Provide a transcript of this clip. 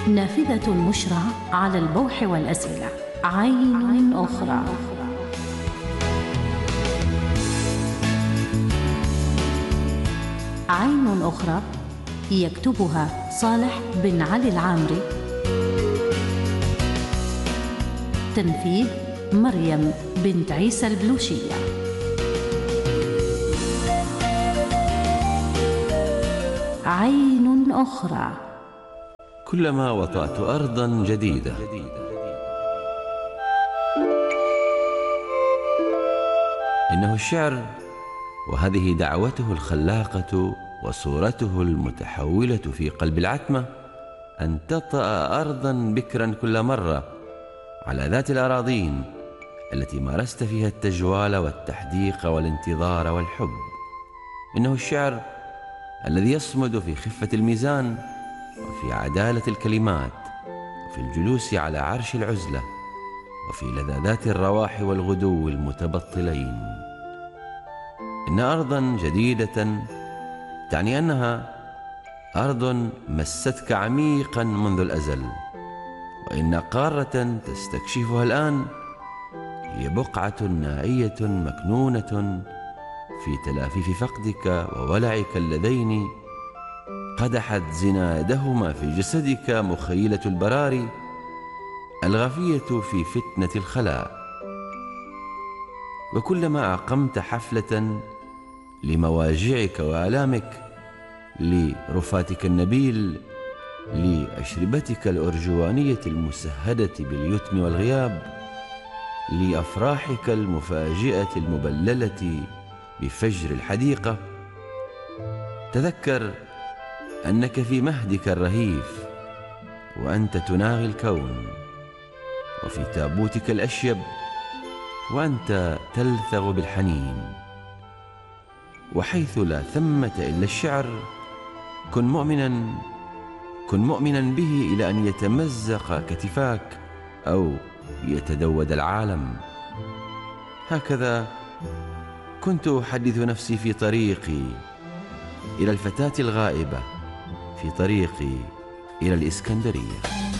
نافذة مشرع على البوح والأسئلة. عين أخرى. عين أخرى يكتبها صالح بن علي العامري. تنفيذ مريم بنت عيسى البلوشية. عين أخرى. كلما وطأت أرضا جديدة إنه الشعر، وهذه دعوته الخلاقة وصورته المتحولة في قلب العتمة، أن تطأ أرضا بكرا كل مرة على ذات الأراضين التي مارست فيها التجوال والتحديق والانتظار والحب. إنه الشعر الذي يصمد في خفة الميزان وفي عدالة الكلمات وفي الجلوس على عرش العزلة وفي لذاذات الرواح والغدو المتبطلين. إن أرضا جديدة تعني أنها أرض مستك عميقا منذ الأزل، وإن قارة تستكشفها الآن هي بقعة نائية مكنونة في تلافيف فقدك وولعك اللذين قدحت زنادهما في جسدك مخيلة البراري الغفية في فتنة الخلاء. وكلما أقمت حفلة لمواجعك وآلامك، لرفاتك النبيل، لأشربتك الأرجوانية المسهدة باليتم والغياب، لأفراحك المفاجئة المبللة بفجر الحديقة، تذكر أنك في مهدك الرهيف وأنت تناغي الكون، وفي تابوتك الأشيب وأنت تلثغ بالحنين. وحيث لا ثمة إلا الشعر، كن مؤمنا به إلى أن يتمزق كتفاك أو يتدود العالم. هكذا كنت أحدث نفسي في طريقي إلى الفتاة الغائبة، في طريقي إلى الإسكندرية.